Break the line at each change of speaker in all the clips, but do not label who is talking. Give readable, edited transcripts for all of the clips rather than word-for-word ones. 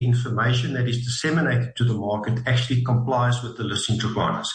information that is disseminated to the market actually complies with the listing requirements.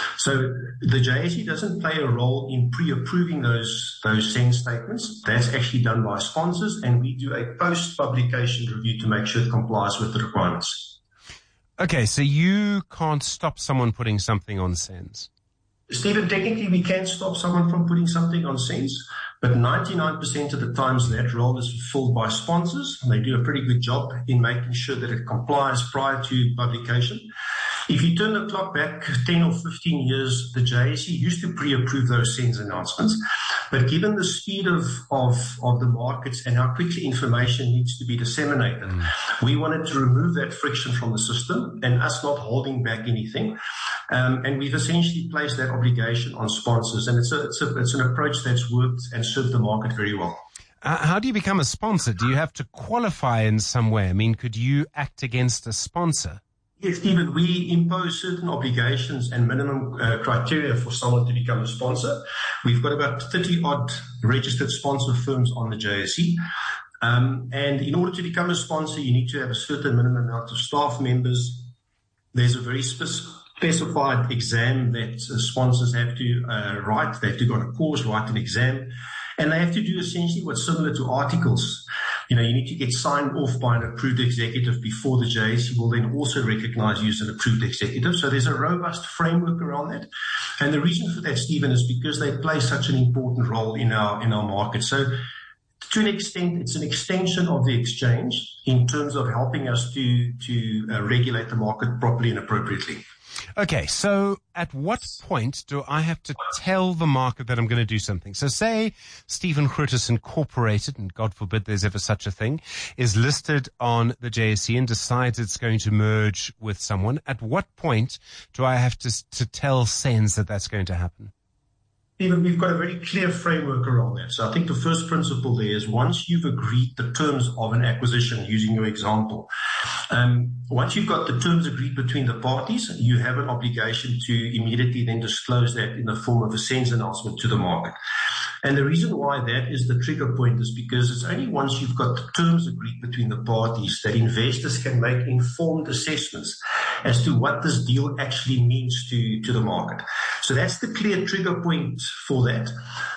So the JSE doesn't play a role in pre-approving those SENS statements. That's actually done by sponsors, and we do a post-publication review to make sure it complies with the requirements.
Okay, so you can't stop someone putting something on SENS?
Stephen, technically we can stop someone from putting something on SENS, but 99% of the times that role is fulfilled by sponsors. They do a pretty good job in making sure that it complies prior to publication. If you turn the clock back 10 or 15 years, the JSE used to pre-approve those SENS announcements. But given the speed of the markets and how quickly information needs to be disseminated, we wanted to remove that friction from the system and us not holding back anything. And we've essentially placed that obligation on sponsors. And it's an approach that's worked and served the market very well.
How do you become a sponsor? Do you have to qualify in some way? I mean, could you act against a sponsor?
Yes, Stephen, we impose certain obligations and minimum criteria for someone to become a sponsor. We've got about 30-odd registered sponsor firms on the JSE. And in order to become a sponsor, you need to have a certain minimum amount of staff members. There's a very specified exam that sponsors have to write. They have to go on a course, write an exam. And they have to do essentially what's similar to articles. You need to get signed off by an approved executive before the JSE will then also recognize you as an approved executive. So there's a robust framework around that. And the reason for that, Stephen, is because they play such an important role in our market. So to an extent, it's an extension of the exchange in terms of helping us to regulate the market properly and appropriately.
Okay, so at what point do I have to tell the market that I'm going to do something? So say Stephen Grootes Incorporated, and God forbid there's ever such a thing, is listed on the JSE and decides it's going to merge with someone. At what point do I have to tell SENS that that's going to happen?
Stephen, we've got a very clear framework around that. So I think the first principle there is once you've agreed the terms of an acquisition, using your example, once you've got the terms agreed between the parties, you have an obligation to immediately then disclose that in the form of a SENS announcement to the market. And the reason why that is the trigger point is because it's only once you've got the terms agreed between the parties that investors can make informed assessments as to what this deal actually means to the market. So that's the clear trigger point for that.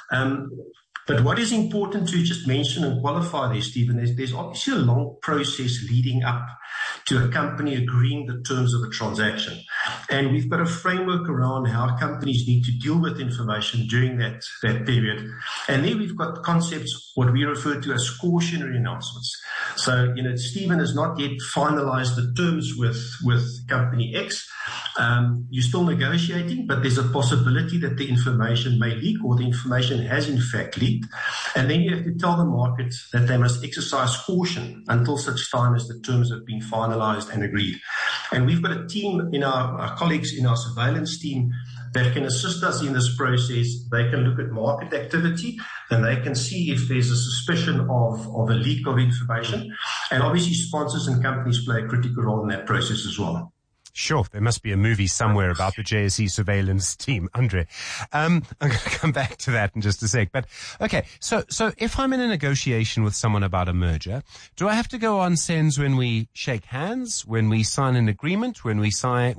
But what is important to just mention and qualify there, Stephen, is there's obviously a long process leading up to a company agreeing the terms of a transaction. And we've got a framework around how companies need to deal with information during that period. And then we've got concepts, what we refer to as cautionary announcements. So, Stephen has not yet finalized the terms with company X. You're still negotiating, but there's a possibility that the information may leak or the information has in fact leaked. And then you have to tell the market that they must exercise caution until such time as the terms have been finalized and agreed. And we've got a team our colleagues in our surveillance team that can assist us in this process. They can look at market activity and they can see if there's a suspicion of a leak of information. And obviously sponsors and companies play a critical role in that process as well.
Sure, there must be a movie somewhere about the JSE surveillance team, Andre. I'm going to come back to that in just a sec. But okay, so if I'm in a negotiation with someone about a merger, do I have to go on SENS when we shake hands, when we sign an agreement, when we sign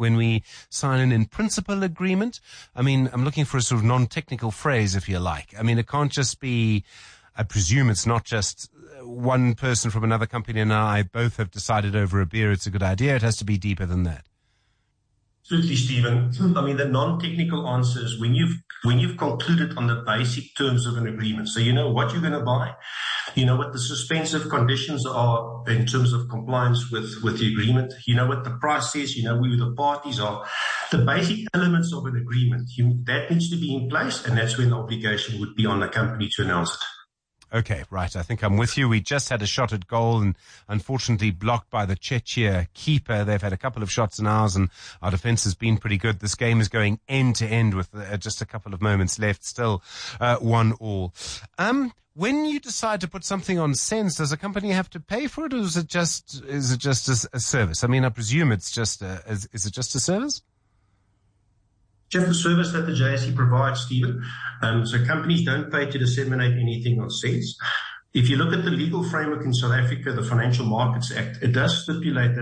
an in principle agreement? I mean, I'm looking for a sort of non-technical phrase, if you like. I mean, it can't just be, I presume it's not just one person from another company and I both have decided over a beer it's a good idea. It has to be deeper than that.
Absolutely, Stephen. I mean, the non-technical answer is when you've concluded on the basic terms of an agreement. So you know what you're going to buy, you know what the suspensive conditions are in terms of compliance with the agreement, you know what the price is, you know who the parties are. The basic elements of an agreement, that needs to be in place, and that's when the obligation would be on the company to announce it.
Okay, right. I think I'm with you. We just had a shot at goal and unfortunately blocked by the Czechia keeper. They've had a couple of shots in ours and our defense has been pretty good. This game is going end to end with just a couple of moments left. Still 1-1. When you decide to put something on SENS, does a company have to pay for it or is it just a service? I mean, I presume it's just is it just a service?
Just the service that the JSE provides, Stephen. So companies don't pay to disseminate anything on SENS. If you look at the legal framework in South Africa, the Financial Markets Act, it does stipulate that